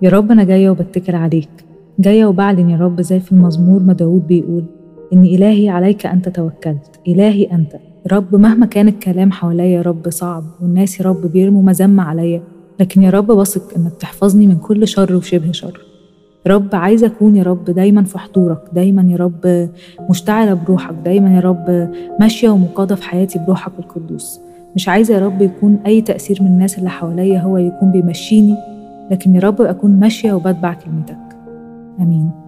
يا رب أنا جاية وبتكل عليك، جاية وبعلن يا رب زي في المزمور ما داود بيقول إن إلهي عليك أنت توكلت، إلهي أنت يا رب. مهما كان الكلام حواليا يا رب صعب والناس يا رب بيرموا مذمة عليا، لكن يا رب بثق إنك تحفظني من كل شر وشبه شر. يا رب عايزة أكون يا رب دايما في حضورك، دايما يا رب مشتعلة بروحك، دايما يا رب ماشية ومقادة في حياتي بروحك القدوس. مش عايزة يا رب يكون أي تأثير من الناس اللي حواليا هو يكون بيمشيني، لكن يا رب أكون ماشية وبتبع كلمتك. آمين.